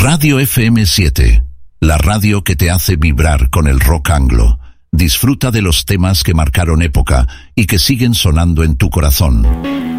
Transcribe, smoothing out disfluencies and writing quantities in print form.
Radio FM7, la radio que te hace vibrar con el rock anglo. Disfruta de los temas que marcaron época y que siguen sonando en tu corazón.